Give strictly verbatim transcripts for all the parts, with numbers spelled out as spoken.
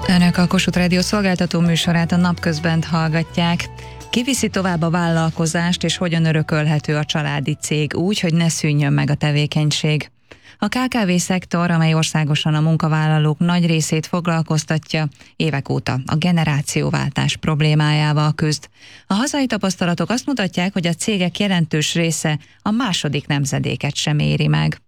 Önök a Kossuth Rádió szolgáltató műsorát, a Napközbent hallgatják. Ki viszi tovább a vállalkozást, és hogyan örökölhető a családi cég úgy, hogy ne szűnjön meg a tevékenység? A ká ká vé szektor, amely országosan a munkavállalók nagy részét foglalkoztatja, évek óta a generációváltás problémájával küzd. A hazai tapasztalatok azt mutatják, hogy a cégek jelentős része a második nemzedéket sem éri meg.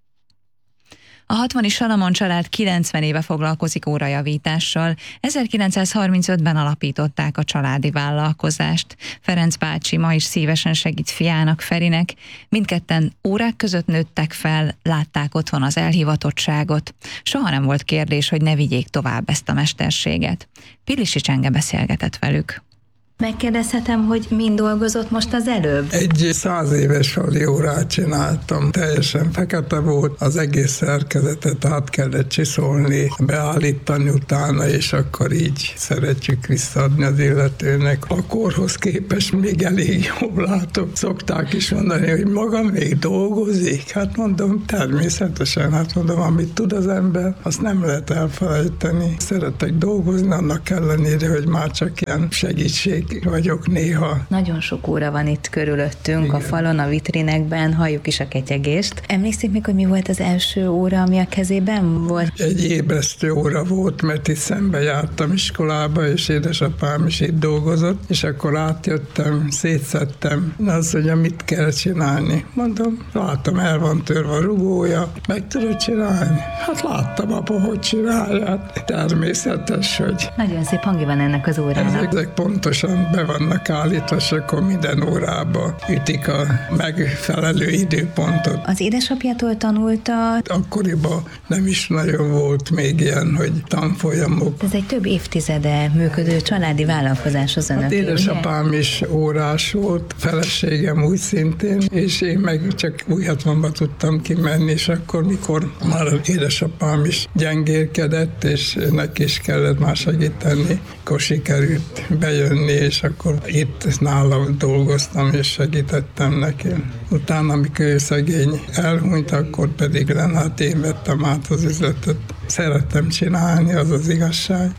A hatvani Salamon család kilencven éve foglalkozik órajavítással. ezerkilencszázharmincötben alapították a családi vállalkozást. Ferenc bácsi ma is szívesen segít fiának, Ferinek. Mindketten órák között nőttek fel, látták otthon az elhivatottságot. Soha nem volt kérdés, hogy ne vigyék tovább ezt a mesterséget. Pilisi Csenge beszélgetett velük. Megkérdezhetem, hogy mind dolgozott most az előbb? Egy száz éves fali órát csináltam, teljesen fekete volt, az egész szerkezetet át kellett csiszolni, beállítani utána, és akkor így szeretjük visszaadni az illetőnek. A korhoz képest még elég jól látok. Szokták is mondani, hogy maga még dolgozik. Hát mondom, természetesen, hát mondom, amit tud az ember, azt nem lehet elfelejteni. Szeretek dolgozni, annak ellenére, hogy már csak ilyen segítség vagyok néha. Nagyon sok óra van itt körülöttünk, igen. A falon, a vitrinekben, halljuk is a ketyegést. Emlékszik még, hogy mi volt az első óra, ami a kezében volt? Egy ébresztő óra volt, mert itt szembe jártam iskolába, és édesapám is itt dolgozott, és akkor átjöttem, szétszedtem, az, hogy mit kell csinálni. Mondom, látom, el van törve a rugója, meg tudod csinálni? Hát láttam, apa, hogy csinálják. Természetes, hogy... Nagyon szép hangja van ennek az órának. Ezek, ezek pontosan be vannak állítva, és akkor minden órába ütik a megfelelő időpontot. Az édesapjától tanulta? Akkoriban nem is nagyon volt még ilyen, hogy tanfolyamok. Ez egy több évtizede működő családi vállalkozás az önöké, hát édesapám ugye? Is órás volt, feleségem úgy szintén, és én meg csak új hatvanban tudtam kimenni, és akkor, mikor már édesapám is gyengélkedett, és neki is kellett már segíteni, akkor sikerült bejönni, és akkor itt nálam dolgoztam, és segítettem neki. Utána, amikor ő szegény elhunyt, akkor pedig hát én vettem át az üzletet. Szerettem csinálni, az az igazság.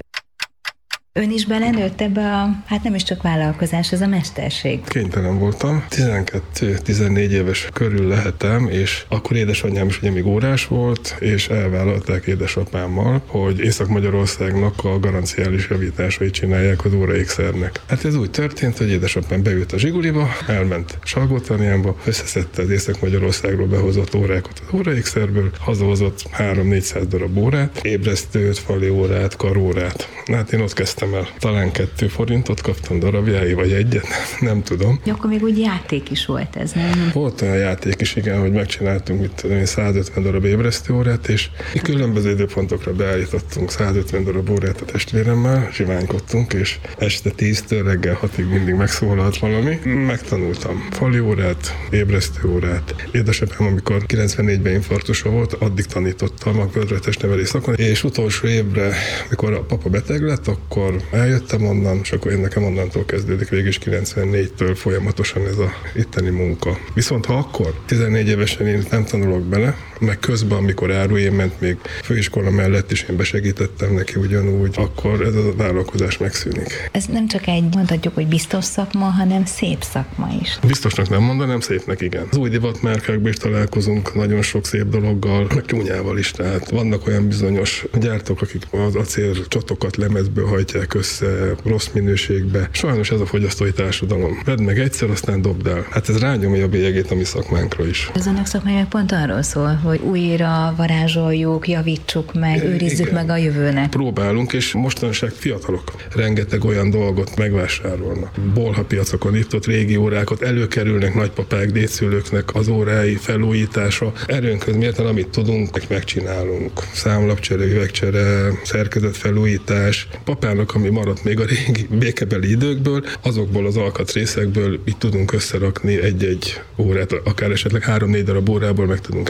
Ön is belenőtt ebbe a, hát nem is csak vállalkozás, ez a mesterség. Kénytelen voltam. tizenkettő-tizennégy éves körül lehetem, és akkor édesanyám is ugye még órás volt, és elvállalták édesapámmal, hogy Észak-Magyarországnak a garanciális javításait csinálják az óraékszernek. Hát ez úgy történt, hogy édesapám beült a Zsiguliba, elment Salgótarjánba, összeszedte az Észak-Magyarországról behozott órákat az óraékszerből, hazahozott három-négyszáz darab órát, ébresztőt, fali órát, karórát. Hát én ott kezdtem el. Talán kettő forintot kaptam darabjái, vagy egyet, nem tudom. Ja, akkor még úgy játék is volt ez, nem? Volt olyan játék is, igen, hogy megcsináltunk, mit tudom én, százötven darab ébresztőórát, és különböző időpontokra beállítottunk százötven darab órát a testvéremmel, zsiványkodtunk, és este tíztől reggel hatig mindig megszólalt valami. Megtanultam fali órát, ébresztőórát. Édesapám, amikor kilencvennégyben infarktusa volt, addig tanítottam a földrejtés nevelés szakon, és utolsó évre, mikor a papa beteg lett, akkor eljöttem onnan, és akkor én nekem onnantól kezdődik végül is kilencvennégytől folyamatosan ez a itteni munka. Viszont ha akkor tizennégy évesen én nem tanulok bele, meg közben, amikor árujén ment még főiskola mellett is én besegítettem neki ugyanúgy, akkor ez a vállalkozás megszűnik. Ez nem csak egy, mondhatjuk, hogy biztos szakma, hanem szép szakma is. Biztosnak nem mondanám, szépnek igen. Az új divatmárkákban is találkozunk nagyon sok szép dologgal, meg csúnyával is, tehát vannak olyan bizonyos gyártók, akik az acél csatokat lemezből hajtják össze rossz minőségbe. Sajnos ez a fogyasztói társadalom. Vedd meg egyszer, aztán dobd el. Hát ez rányomja a bélyegét a mi szakmánkra is. Az önök szakmája pont arról szól, hogy újra varázsoljuk, javítsuk meg, őrizzük igen. meg a jövőnek. Próbálunk, és mostanság fiatalok rengeteg olyan dolgot megvásárolnak. Bolhapiacokon itt-ott régi órákat előkerülnek nagypapák, dédszülőknek az órái felújítása. Erőnkhöz mérten, amit tudunk, megcsinálunk. Számlapcsere, üvegcsere, szerkezetfelújítás. Papának, ami maradt még a régi békebeli időkből, azokból az alkatrészekből így tudunk összerakni egy-egy órát, akár esetleg három-négy darab órából meg tudunk egyet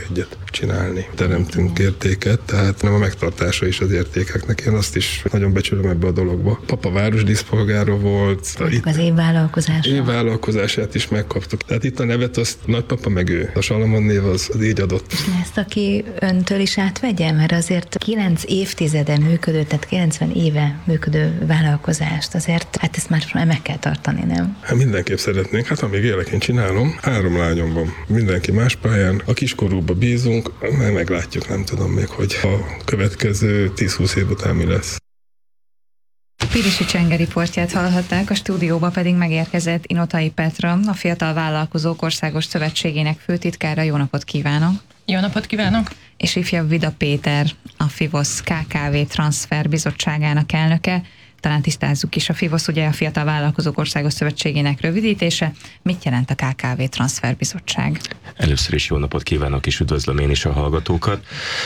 csinálni. Teremtünk értéket, tehát nem a megtartása is az értékeknek. Én azt is nagyon becsülöm ebbe a dologba. Papa városdíszpolgára volt. Itt az évvállalkozása. Évvállalkozását is megkaptuk. Tehát itt a nevet azt nagypapa meg ő. A Salamon név az, az így adott. Ezt aki öntől is átvegye, mert azért kilenc évtizede működő, tehát kilencven éve működő vállalkozást, azért hát ezt már meg kell tartani, nem? Hát mindenképp szeretnénk, hát amíg élek, én csinálom. Három lányom van, mindenki más pályán. A kiskorúba bízunk, meg meglátjuk, nem tudom még, hogy a következő tíz-húsz év után mi lesz. Pirisi Csenge riportját hallhatták, a stúdióba pedig megérkezett Inotai Petra, a Fiatal Vállalkozók Országos Szövetségének főtitkára. Jó napot kívánok! Jó napot kívánok! És ifjabb Vida Péter, a Fivosz ká ká vé Transfer Bizottságának elnöke. Talán tisztázzuk is, a Fivosz ugye a Fiatal Vállalkozók Országos Szövetségének rövidítése. Mit jelent a ká ká vé Transfer Bizottság? Először is jó napot kívánok, és üdvözlöm én is a hallgatókat.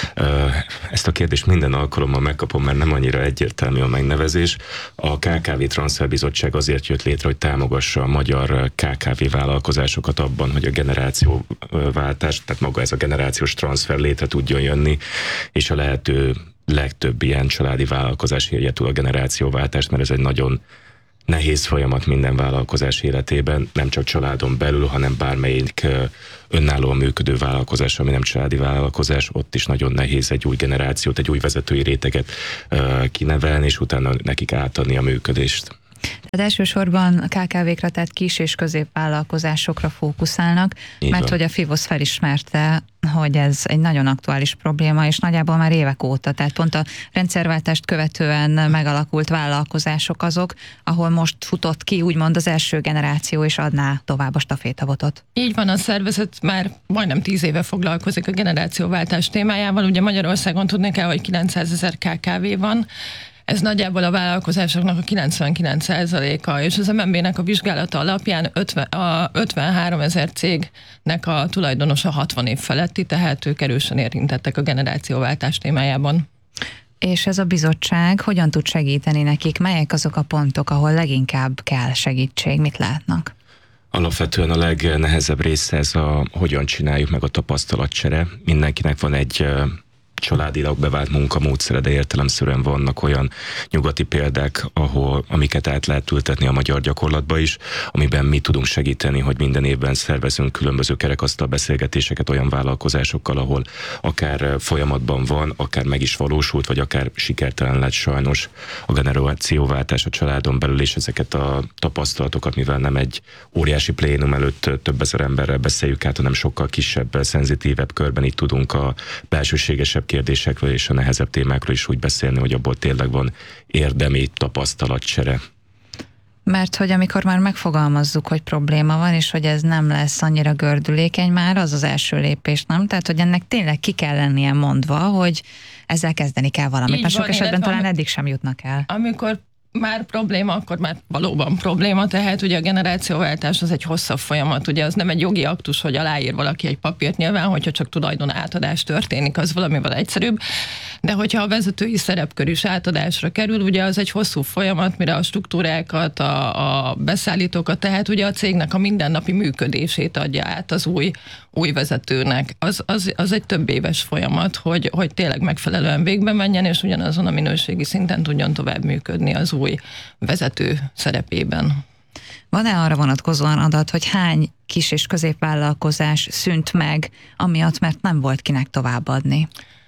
Ezt a kérdést minden alkalommal megkapom, mert nem annyira egyértelmű a megnevezés. A ká ká vé Transfer Bizottság azért jött létre, hogy támogassa a magyar ká ká vé vállalkozásokat abban, hogy a generációváltás, tehát maga ez a generációs transfer létre tudjon jönni, és a lehető legtöbb ilyen családi vállalkozás érje túl a generációváltást, mert ez egy nagyon nehéz folyamat minden vállalkozás életében, nem csak családon belül, hanem bármelyik önállóan működő vállalkozás, ami nem családi vállalkozás, ott is nagyon nehéz egy új generációt, egy új vezetői réteget kinevelni, és utána nekik átadni a működést. Tehát elsősorban a ká ká vékra, tehát kis- és középvállalkozásokra fókuszálnak, Így mert van. hogy a Fivosz felismerte, hogy ez egy nagyon aktuális probléma, és nagyjából már évek óta, tehát pont a rendszerváltást követően megalakult vállalkozások azok, ahol most futott ki úgymond az első generáció, és adná tovább a stafétabotot. Így van, a szervezet már majdnem tíz éve foglalkozik a generációváltás témájával. Ugye Magyarországon tudni kell, hogy kilencszázezer ká ká vé van, ez nagyjából a vállalkozásoknak a kilencvenkilenc százaléka, és az em en bé-nek a vizsgálata alapján ötven, a ötvenhárom ezer cégnek a tulajdonosa hatvan év feletti, tehát ők erősen érintettek a generációváltás témájában. És ez a bizottság hogyan tud segíteni nekik? Melyek azok a pontok, ahol leginkább kell segítség? Mit látnak? Alapvetően a legnehezebb része ez a hogyan csináljuk meg a tapasztalatcsere. Mindenkinek van egy családilag bevált munkamódszere, de értelemszerűen vannak olyan nyugati példák, ahol, amiket át lehet ültetni a magyar gyakorlatba is, amiben mi tudunk segíteni, hogy minden évben szervezünk különböző kerekasztal beszélgetéseket olyan vállalkozásokkal, ahol akár folyamatban van, akár meg is valósult, vagy akár sikertelen lett sajnos a generációváltás a családon belül, és ezeket a tapasztalatokat, mivel nem egy óriási plénum előtt több ezer emberrel beszéljük át, hanem sokkal kisebb, szenzitívebb körben itt tudunk a belsőségesebb kérdésekről és a nehezebb témákról is úgy beszélni, hogy abból tényleg van érdemi tapasztalatcsere. Mert hogy amikor már megfogalmazzuk, hogy probléma van, és hogy ez nem lesz annyira gördülékeny, már az az első lépés, nem? Tehát, hogy ennek tényleg ki kell lennie mondva, hogy ezzel kezdeni kell valamit. Mert sok esetben talán eddig sem jutnak el. Amikor már probléma, akkor már valóban probléma, tehát ugye a generációváltás az egy hosszabb folyamat, ugye az nem egy jogi aktus, hogy aláír valaki egy papírt, nyilván, hogyha csak tulajdon átadás történik, az valamivel egyszerűbb, de hogyha a vezetői szerepkör is átadásra kerül, ugye az egy hosszú folyamat, mire a struktúrákat, a, a beszállítókat, tehát ugye a cégnek a mindennapi működését adja át az új, új vezetőnek. Az, az, az egy több éves folyamat, hogy, hogy tényleg megfelelően végbe menjen, és ugyanazon a minőségi szinten tudjon tovább működni az új új vezető szerepében. Van-e arra vonatkozóan adat, hogy hány kis- és középvállalkozás szűnt meg, amiatt, mert nem volt kinek továbbadni?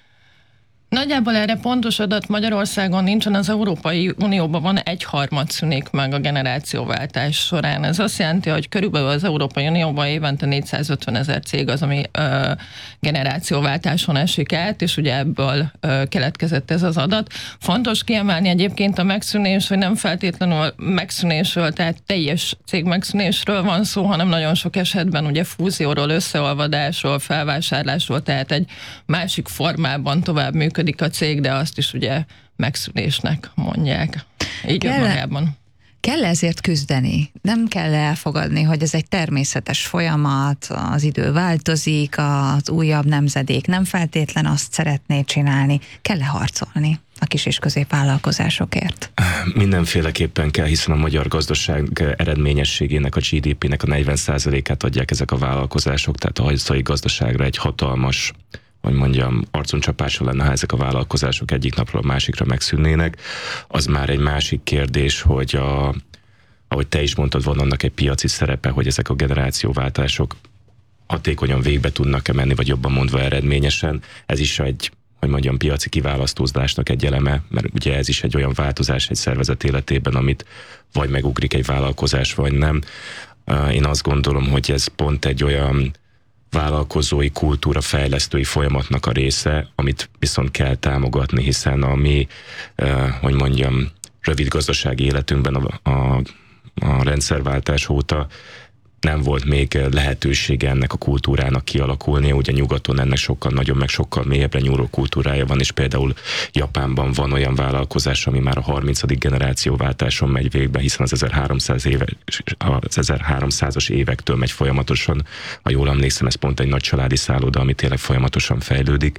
Nagyjából erre pontos adat Magyarországon nincsen, az Európai Unióban van egy harmad szűnik meg a generációváltás során. Ez azt jelenti, hogy körülbelül az Európai Unióban évente négyszázötven ezer cég az, ami ö, generációváltáson esik át, és ugye ebből ö, keletkezett ez az adat. Fontos kiemelni egyébként a megszűnés, hogy nem feltétlenül megszűnésről, tehát teljes cég megszűnésről van szó, hanem nagyon sok esetben ugye fúzióról, összeolvadásról, felvásárlásról, tehát egy másik formában tovább működik a cég, de azt is ugye megszűnésnek mondják. Így kell, magában. Kell ezért küzdeni? Nem kell elfogadni, hogy ez egy természetes folyamat, az idő változik, az újabb nemzedék nem feltétlen azt szeretné csinálni. Kell-e harcolni a kis- és középvállalkozásokért? Mindenféleképpen kell, hiszen a magyar gazdaság eredményességének, a gé dé pének a negyven százalékát adják ezek a vállalkozások, tehát a hazai gazdaságra egy hatalmas hogy mondjam, arcuncsapása lenne, ha ezek a vállalkozások egyik napról a másikra megszűnnének. Az már egy másik kérdés, hogy a, ahogy te is mondtad, van annak egy piaci szerepe, hogy ezek a generációváltások hatékonyan végbe tudnak-e menni, vagy jobban mondva eredményesen. Ez is egy, hogy mondjam, piaci kiválasztózásnak egy eleme, mert ugye ez is egy olyan változás egy szervezet életében, amit vagy megugrik egy vállalkozás, vagy nem. Én azt gondolom, hogy ez pont egy olyan vállalkozói kultúra fejlesztői folyamatnak a része, amit viszont kell támogatni, hiszen a mi, hogy mondjam, rövid gazdasági életünkben a, a, a rendszerváltás óta nem volt még lehetősége ennek a kultúrának kialakulnia, ugye nyugaton ennek sokkal nagyobb, meg sokkal mélyebbre nyúló kultúrája van, és például Japánban van olyan vállalkozás, ami már a harmincadik generációváltáson megy végbe, hiszen az ezerháromszáz éve, az ezerháromszázas évektől megy folyamatosan, ha jól emlékszem, ez pont egy nagy családi szálloda, ami tényleg folyamatosan fejlődik.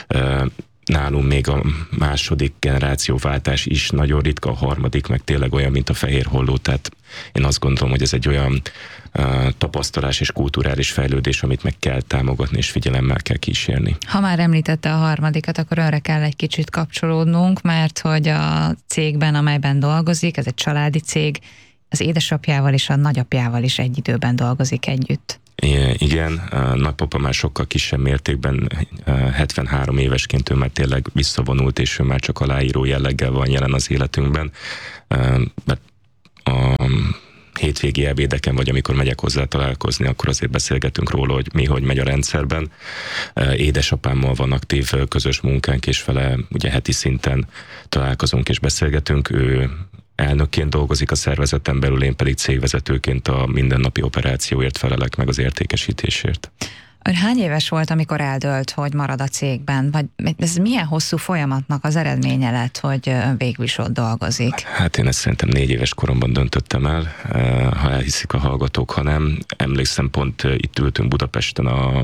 Nálunk még a második generációváltás is nagyon ritka, a harmadik meg tényleg olyan, mint a fehér holló, tehát én azt gondolom, hogy ez egy olyan uh, tapasztalás és kulturális fejlődés, amit meg kell támogatni és figyelemmel kell kísérni. Ha már említette a harmadikat, akkor önre kell egy kicsit kapcsolódnunk, mert hogy a cégben, amelyben dolgozik, ez egy családi cég, az édesapjával és a nagyapjával is egy időben dolgozik együtt. Igen, nagypapa már sokkal kisebb mértékben, hetvenhárom évesként ő már tényleg visszavonult, és ő már csak aláíró jelleggel van jelen az életünkben, mert a hétvégi ebédeken, vagy amikor megyek hozzá találkozni, akkor azért beszélgetünk róla, hogy mi, hogy megy a rendszerben. Édesapámmal van aktív közös munkánk, és vele ugye heti szinten találkozunk és beszélgetünk. Ő elnökként dolgozik a szervezeten belül, én pedig cégvezetőként a mindennapi operációért felelek, meg az értékesítésért. Ön hány éves volt, amikor eldölt, hogy marad a cégben? Vagy ez milyen hosszú folyamatnak az eredménye lett, hogy végül is ott dolgozik? Hát én ezt szerintem négy éves koromban döntöttem el, ha elhiszik a hallgatók, ha nem. Emlékszem, pont itt ültünk Budapesten a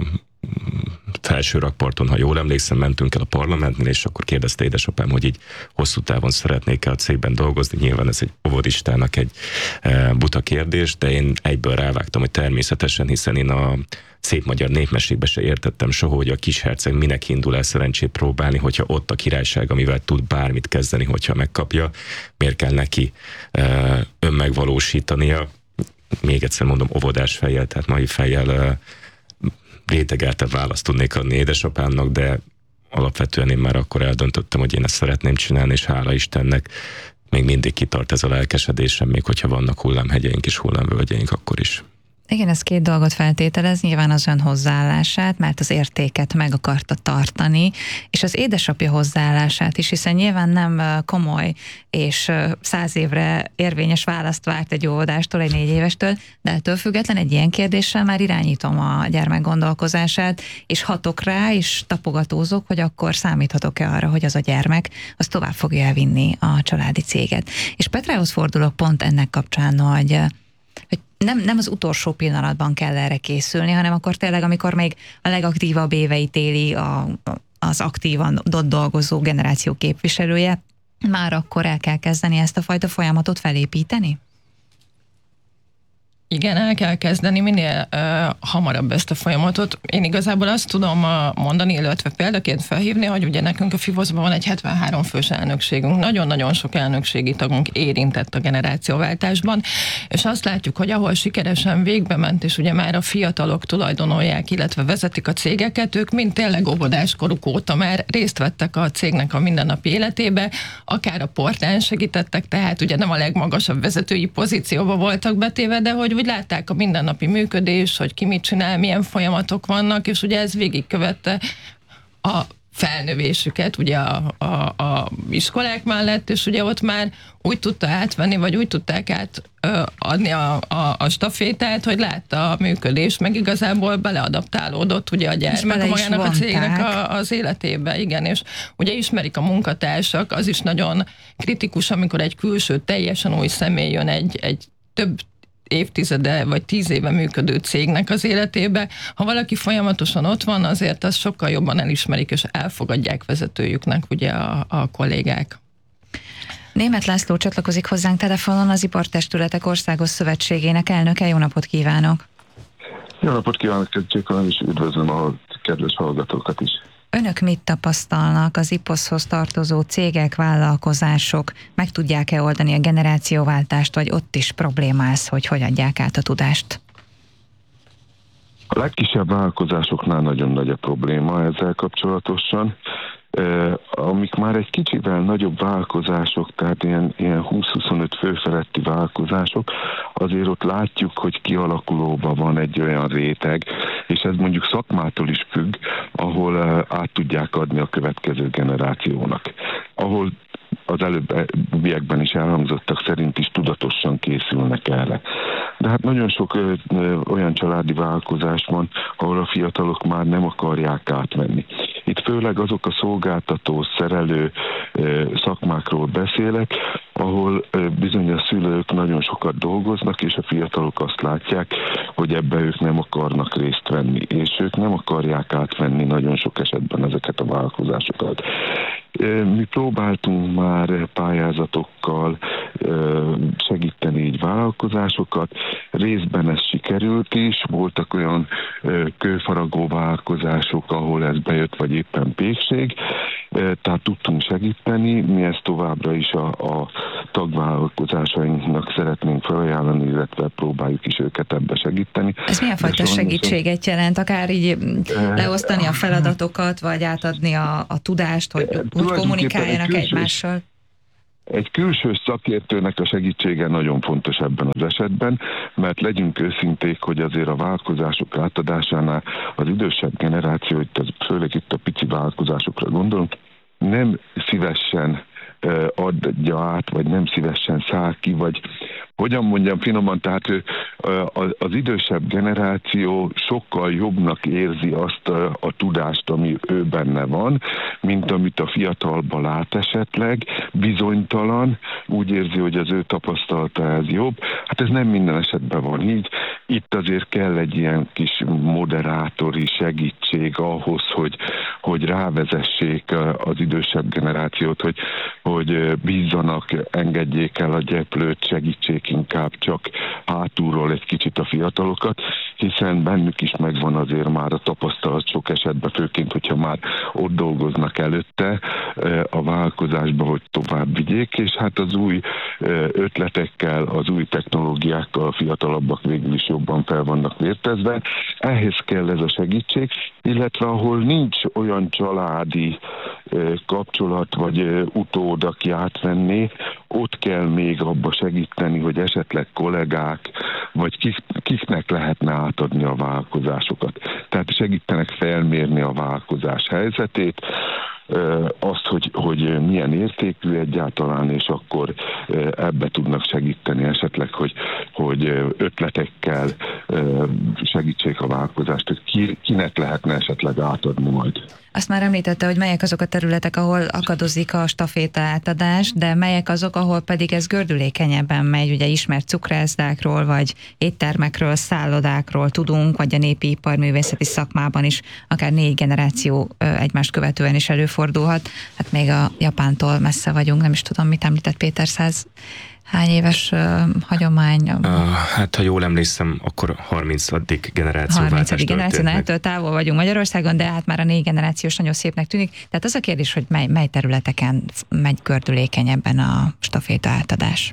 felső rakparton, ha jól emlékszem, mentünk el a parlamentnél, és akkor kérdezte édesapám, hogy így hosszú távon szeretnék-e a cégben dolgozni. Nyilván ez egy óvodistának egy e, buta kérdés, de én egyből rávágtam, hogy természetesen, hiszen én a szép magyar népmesékbe se értettem soha, hogy a kisherceg minek indul el szerencsét próbálni, hogyha ott a királyság, amivel tud bármit kezdeni, hogyha megkapja, miért kell neki e, önmegvalósítania. Még egyszer mondom, óvodás fejjel, tehát mai fejjel e, rétegeltebb választ tudnék adni édesapámnak, de alapvetően én már akkor eldöntöttem, hogy én ezt szeretném csinálni, és hála Istennek még mindig kitart ez a lelkesedésem, még hogyha vannak hullámhegyeink és hullámvölgyeink, akkor is. Igen, ez két dolgot feltételez, nyilván az ön hozzáállását, mert az értéket meg akarta tartani, és az édesapja hozzáállását is, hiszen nyilván nem komoly és száz évre érvényes választ várt egy óvodástól, egy négy évestől, de ettől független egy ilyen kérdéssel már irányítom a gyermek gondolkozását, és hatok rá, és tapogatózok, hogy akkor számíthatok-e arra, hogy az a gyermek az tovább fogja elvinni a családi céget. És Petrához fordulok pont ennek kapcsán, hogy hogy nem, nem az utolsó pillanatban kell erre készülni, hanem akkor tényleg, amikor még a legaktívabb éveit éli a, az aktívan ott dolgozó generáció képviselője, már akkor el kell kezdeni ezt a fajta folyamatot felépíteni? Igen, el kell kezdeni minél uh, hamarabb ezt a folyamatot. Én igazából azt tudom uh, mondani, illetve példaként felhívni, hogy ugye nekünk a Fivoszban van egy hetvenhárom fős elnökségünk. Nagyon-nagyon sok elnökségi tagunk érintett a generációváltásban, és azt látjuk, hogy ahol sikeresen végbe ment, és ugye már a fiatalok tulajdonolják, illetve vezetik a cégeket, ők mind tényleg óvodáskoruk óta már részt vettek a cégnek a mindennapi életébe, akár a portán segítettek, tehát ugye nem a legmagasabb vezetői pozícióba voltak betéve, de hogy úgy látták a mindennapi működés, hogy ki mit csinál, milyen folyamatok vannak, és ugye ez végigkövette a felnövésüket ugye a, a, a iskolák mellett, és ugye ott már úgy tudta átvenni, vagy úgy tudták átadni a, a, a stafétát, hogy látta a működés, meg igazából beleadaptálódott ugye a gyermek magának a cégnek a, az életébe, igen, és ugye ismerik a munkatársak, az is nagyon kritikus, amikor egy külső, teljesen új személy jön egy, egy több évtizede vagy tíz éve működő cégnek az életébe. Ha valaki folyamatosan ott van, azért azt sokkal jobban elismerik és elfogadják vezetőjüknek ugye a, a kollégák. Németh László csatlakozik hozzánk telefonon, az Ipartestületek Országos Szövetségének elnöke. Jó napot kívánok! Jó napot kívánok, Csíkolom, és üdvözlöm a kedves hallgatókat is. Önök mit tapasztalnak? Az iposzhoz tartozó cégek, vállalkozások meg tudják-e oldani a generációváltást, vagy ott is probléma ez, hogy hogy adják át a tudást? A legkisebb vállalkozásoknál nagyon nagy a probléma ezzel kapcsolatosan. Amik már egy kicsivel nagyobb vállalkozások, tehát ilyen, ilyen húsz-huszonöt fő feletti vállalkozások, azért ott látjuk, hogy kialakulóban van egy olyan réteg, és ez mondjuk szakmától is függ, ahol át tudják adni a következő generációnak. Ahol az előbbiekben is elhangzottak szerint is tudatosan készülnek erre. De hát nagyon sok ö, ö, olyan családi vállalkozás van, ahol a fiatalok már nem akarják átvenni. Itt főleg azok a szolgáltató, szerelő ö, szakmákról beszélek, ahol ö, bizony a szülők nagyon sokat dolgoznak, és a fiatalok azt látják, hogy ebbe ők nem akarnak részt venni, és ők nem akarják átvenni nagyon sok esetben ezeket a vállalkozásokat. Mi próbáltunk már pályázatokkal segíteni így vállalkozásokat, részben ez sikerült is, voltak olyan kőfaragó vállalkozások, ahol ez bejött, vagy éppen pékség, tehát tudtunk segíteni, mi ezt továbbra is a, a tagvállalkozásainknak szeretnénk felajánlani, illetve próbáljuk is őket ebbe segíteni. Ez milyen fajta segítséget jelent? Akár így leosztani a feladatokat, vagy átadni a, a tudást, hogy, hogy kommunikáljanak egy egymással? Egy külső szakértőnek a segítsége nagyon fontos ebben az esetben, mert legyünk őszinték, hogy azért a vállalkozások átadásánál az idősebb generáció, itt az, főleg itt a pici vállalkozásokra gondolunk, nem szívesen adja át, vagy nem szívesen száll ki, vagy hogyan mondjam finoman, tehát ő, az idősebb generáció sokkal jobbnak érzi azt a, a tudást, ami ő benne van, mint amit a fiatalban lát esetleg, bizonytalan, úgy érzi, hogy az ő tapasztalata ez jobb. Hát ez nem minden esetben van így. Itt azért kell egy ilyen kis moderátori segítség ahhoz, hogy, hogy rávezessék az idősebb generációt, hogy, hogy bízzanak, engedjék el a gyeplőt, segítsék inkább csak hátulról egy kicsit a fiatalokat, hiszen bennük is megvan azért már a tapasztalat sok esetben, főként, hogyha már ott dolgoznak előtte a vállalkozásba, hogy tovább vigyék, és hát az új ötletekkel, az új technológiákkal a fiatalabbak végül is jobban fel vannak vértezve. Ehhez kell ez a segítség, illetve ahol nincs olyan családi kapcsolat, vagy utód, aki átvenné, ott kell még abba segíteni, hogy esetleg kollégák, vagy kik, kiknek lehetne átadni a vállalkozásokat. Tehát segítenek felmérni a vállalkozás helyzetét, azt, hogy, hogy milyen értékű egyáltalán, és akkor ebbe tudnak segíteni esetleg, hogy, hogy ötletekkel segítsék a vállalkozást, hogy ki, kinek lehetne esetleg átadni majd. Azt már említette, hogy melyek azok a területek, ahol akadozik a staféta átadás, de melyek azok, ahol pedig ez gördülékenyebben megy, ugye ismert cukrászdákról, vagy éttermekről, szállodákról tudunk, vagy a népi iparművészeti szakmában is akár négy generáció egymást követően is előfordulhat. Hát még a Japántól messze vagyunk, nem is tudom, mit említett Péter, száz hány éves uh, hagyomány? Uh, hát, ha jól emlékszem, akkor harmincadik generáció harmincadik generáció, na ettől távol vagyunk Magyarországon, de hát már a négy generációs nagyon szépnek tűnik. Tehát az a kérdés, hogy mely, mely területeken megy gördülékenyebben a staféta átadás?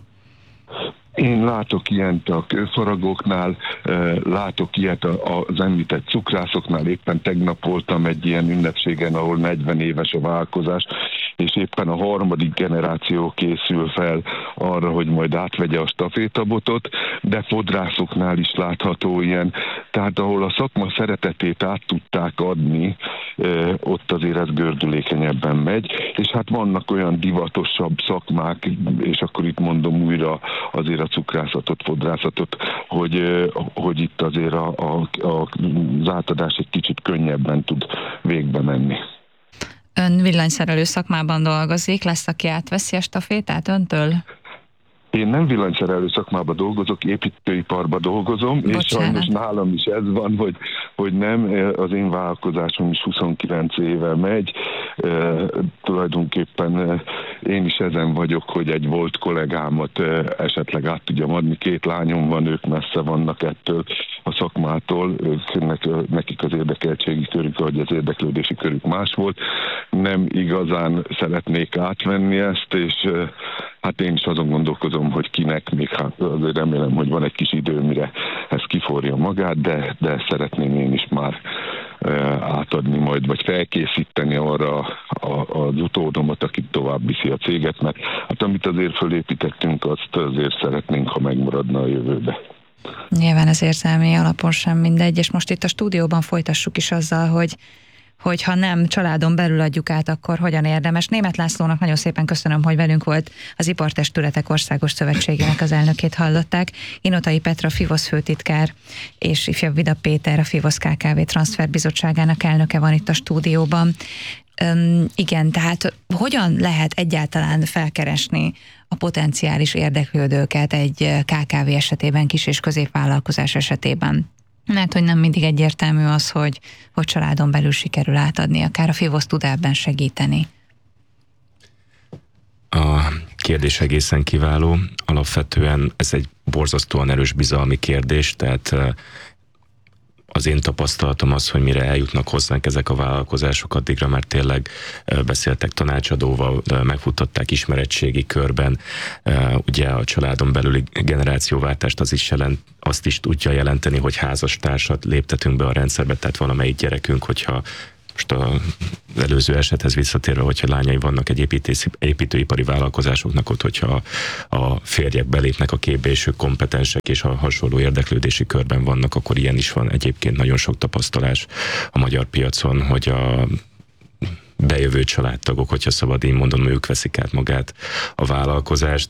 Én látok ilyet a kőfaragóknál, látok ilyet az említett cukrászoknál, éppen tegnap voltam egy ilyen ünnepségen, ahol negyven éves a vállalkozás, és éppen a harmadik generáció készül fel arra, hogy majd átvegye a stafétabotot, de fodrászoknál is látható ilyen, tehát ahol a szakma szeretetét át tudták adni, ott azért ez gördülékenyebben megy, és hát vannak olyan divatosabb szakmák, és akkor itt mondom újra azért a cukrászatot, fodrászatot, hogy, hogy itt azért a, a, a, az átadás egy kicsit könnyebben tud végbe menni. Ön villanyszerelő szakmában dolgozik, lesz, aki átveszi a stafétát öntől? Én nem villanyszerelő szakmában dolgozok, építőiparban dolgozom, Bocsánat. és sajnos nálam is ez van, hogy, hogy nem, az én vállalkozásom is huszonkilenc éve megy. E, tulajdonképpen e, én is ezen vagyok, hogy egy volt kollégámat e, esetleg át tudjam adni. Két lányom van, ők messze vannak ettől a szakmától, ők, nekik az érdekeltségi körük, vagy az érdeklődési körük más volt. Nem igazán szeretnék átvenni ezt, és e, hát én is azon gondolkozom, hogy kinek, még hát azért remélem, hogy van egy kis idő, mire ez kiforja magát, de, de szeretném én is már e, átadni majd, vagy felkészíteni arra a, az utódomat, aki tovább viszi a céget, mert hát amit azért fölépítettünk, azt azért szeretnénk, ha megmaradna a jövőbe. Nyilván az érzelmi alapon sem mindegy, és most itt a stúdióban folytassuk is azzal, hogy hogy ha nem családon belül adjuk át, akkor hogyan érdemes. Németh Lászlónak nagyon szépen köszönöm, hogy velünk volt, az Ipartestületek Országos Szövetségének az elnökét hallották. Inotai Petra, Fivosz főtitkár, és ifjabb Vida Péter, a Fivosz ká ká vé Transferbizottságának elnöke van itt a stúdióban. Üm, igen, tehát hogyan lehet egyáltalán felkeresni a potenciális érdeklődőket egy ká ká vé esetében, kis- és középvállalkozás esetében? Mert hogy nem mindig egyértelmű az, hogy, hogy családon belül sikerül átadni, akár a Fivosz tud ebben segíteni. A kérdés egészen kiváló. Alapvetően ez egy borzasztóan erős bizalmi kérdés, tehát az én tapasztalatom az, hogy mire eljutnak hozzánk ezek a vállalkozások, addigra már tényleg beszéltek tanácsadóval, megfuttatták ismeretségi körben. Ugye a családon belüli generációváltást az is jelent, azt is tudja jelenteni, hogy házastársat léptetünk be a rendszerbe, tehát valamelyik gyerekünk, hogyha most az előző esethez visszatérve, hogyha lányai vannak egy építési, építőipari vállalkozásoknak ott, hogyha a férjek belépnek a képbe, és ők kompetensek, és a hasonló érdeklődési körben vannak, akkor ilyen is van egyébként nagyon sok tapasztalás a magyar piacon, hogy a bejövő családtagok, hogyha szabad így mondanom, ők veszik át magát a vállalkozást.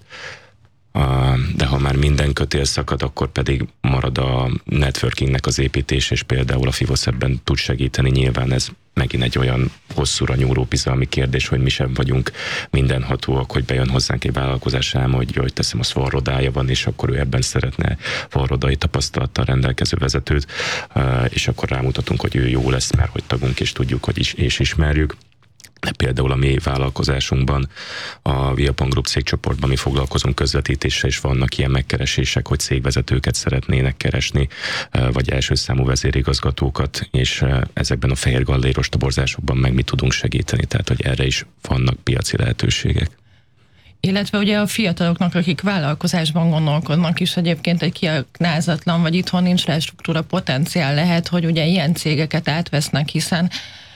De ha már minden kötél szakad, akkor pedig marad a networkingnek az építés, és például a Fivosz ebben tud segíteni. Nyilván ez megint egy olyan hosszúra nyúló bizalmi kérdés, hogy mi sem vagyunk mindenhatóak, hogy bejön hozzánk egy vállalkozás, elmondja, hogy teszem, az van rodája van, és akkor ő ebben szeretne van rodai tapasztalattal rendelkező vezetőt, és akkor rámutatunk, hogy ő jó lesz, mert hogy tagunk, és tudjuk, hogy is, és ismerjük. Például a mi vállalkozásunkban, a Viapon Group cégcsoportban mi foglalkozunk közvetítéssel, és vannak ilyen megkeresések, hogy cégvezetőket szeretnének keresni, vagy első számú vezérigazgatókat, és ezekben a fehér galléros toborzásokban meg mi tudunk segíteni, tehát hogy erre is vannak piaci lehetőségek. Illetve ugye a fiataloknak, akik vállalkozásban gondolkodnak is egyébként egy kiaknázatlan, vagy itthon nincs rá struktúra potenciál lehet, hogy ugye ilyen cégeket átvesznek, hiszen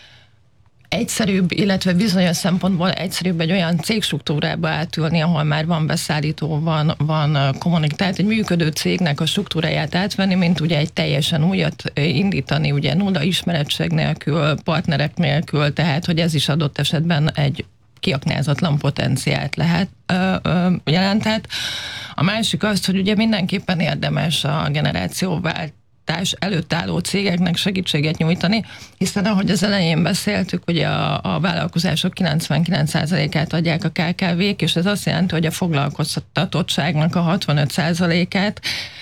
egyszerűbb, illetve bizonyos szempontból egyszerűbb egy olyan cégstruktúrába átülni, ahol már van beszállító, van, van kommunik, tehát egy működő cégnek a struktúráját átvenni, mint ugye egy teljesen újat indítani, ugye nulla ismeretség nélkül, partnerek nélkül, tehát hogy ez is adott esetben egy kiaknázatlan potenciált lehet, ö, ö, jelenthet. A másik az, hogy ugye mindenképpen érdemes a generációváltás előtt álló cégeknek segítséget nyújtani, hiszen ahogy az elején beszéltük, ugye a, a vállalkozások kilencvenkilenc százalékát adják a ká ká vék, és ez azt jelenti, hogy a foglalkoztatottságnak a hatvanöt százalékát,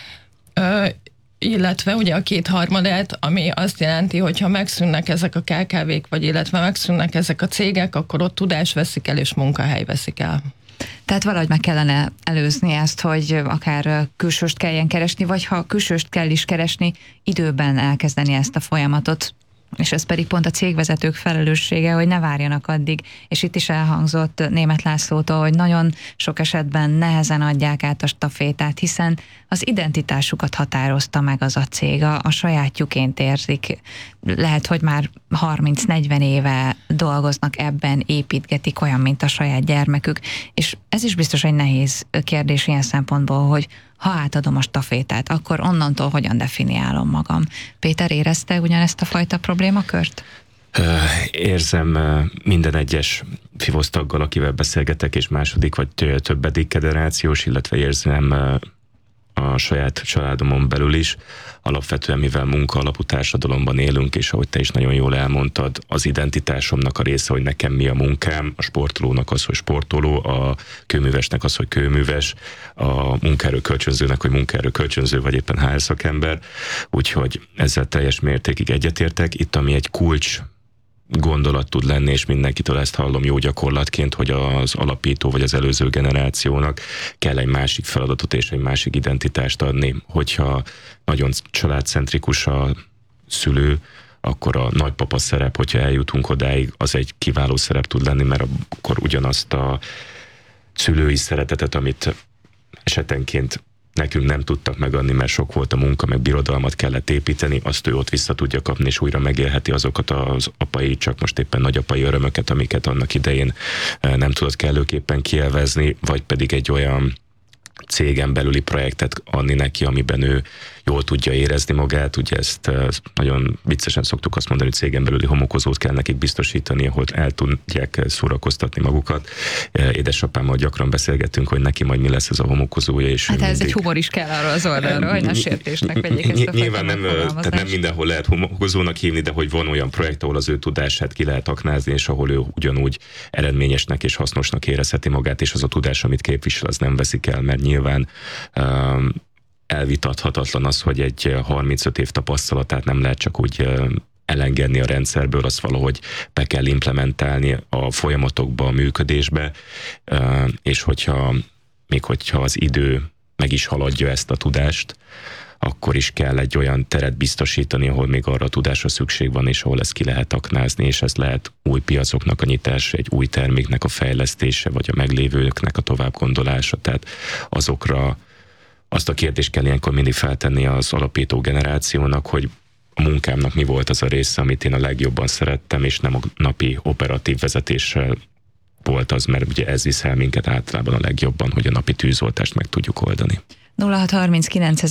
ö, illetve ugye a kétharmadát, ami azt jelenti, hogy ha megszűnnek ezek a ká ká vék, vagy illetve megszűnnek ezek a cégek, akkor ott tudás veszik el, és munkahely veszik el. Tehát valahogy meg kellene előzni ezt, hogy akár külsőst kelljen keresni, vagy ha külsőst kell is keresni, időben elkezdeni ezt a folyamatot. És ez pedig pont a cégvezetők felelőssége, hogy ne várjanak addig. És itt is elhangzott Németh Lászlótól, hogy nagyon sok esetben nehezen adják át a stafétát, hiszen az identitásukat határozta meg az a cég, a, a sajátjuként érzik. Lehet, hogy már harminc-negyven éve dolgoznak ebben, építgetik olyan, mint a saját gyermekük. És ez is biztos egy nehéz kérdés ilyen szempontból, hogy ha átadom a stafétát, akkor onnantól hogyan definiálom magam. Péter, érezte ugyanezt a fajta problémakört? Érzem minden egyes Fivosz taggal, akivel beszélgetek, és második vagy többedik generációs, illetve érzem a saját családomon belül is. Alapvetően, mivel munka alapú társadalomban élünk, és ahogy te is nagyon jól elmondtad, az identitásomnak a része, hogy nekem mi a munkám, a sportolónak az, hogy sportoló, a kőművesnek az, hogy kőműves, a munkaerő kölcsönzőnek, hogy munkaerő kölcsönző, vagy éppen há er szakember. Úgyhogy ezzel teljes mértékig egyetértek. Itt, ami egy kulcs gondolat tud lenni, és mindenkitől ezt hallom jó gyakorlatként, hogy az alapító vagy az előző generációnak kell egy másik feladatot és egy másik identitást adni. Hogyha nagyon családcentrikus a szülő, akkor a nagypapa szerep, hogyha eljutunk odáig, az egy kiváló szerep tud lenni, mert akkor ugyanazt a szülői szeretetet, amit esetenként nekünk nem tudtak megadni, mert sok volt a munka, meg birodalmat kellett építeni, azt ő ott vissza tudja kapni, és újra megélheti azokat az apai, csak most éppen nagyapai örömöket, amiket annak idején nem tudott kellőképpen kielvezni, vagy pedig egy olyan cégen belüli projektet adni neki, amiben ő jól tudja érezni magát. Ugye ezt nagyon viccesen szoktuk azt mondani, hogy cégen belüli homokozót kell nekik biztosítani, ahol el tudják szórakoztatni magukat. Édesapámmal gyakran beszélgettünk, hogy neki majd mi lesz ez a homokozója. És hát ez mindig... egy humor is kell arra az oldalra, hogy ne sértésnek vegyék ezt a Nyilván nem, tehát nem mindenhol lehet homokozónak hívni, de hogy van olyan projekt, ahol az ő tudását ki lehet aknázni, és ahol ő ugyanúgy eredményesnek és hasznosnak érezheti magát, és az a tudás, amit képvisel, az nem veszik el, mert nyilván um, elvitathatatlan az, hogy egy harmincöt év tapasztalatát nem lehet csak úgy elengedni a rendszerből, azt valahogy be kell implementálni a folyamatokba, a működésbe, és hogyha még hogyha az idő meg is haladja ezt a tudást, akkor is kell egy olyan teret biztosítani, ahol még arra a tudásra szükség van, és ahol ezt ki lehet aknázni, és ez lehet új piacoknak a nyitása, egy új terméknek a fejlesztése, vagy a meglévőknek a továbbgondolása, tehát azokra azt a kérdést kell ilyenkor mindig feltenni az alapító generációnak, hogy a munkámnak mi volt az a része, amit én a legjobban szerettem, és nem a napi operatív vezetéssel volt az, mert ugye ez visz el minket általában a legjobban, hogy a napi tűzoltást meg tudjuk oldani. nulla hat harminckilenc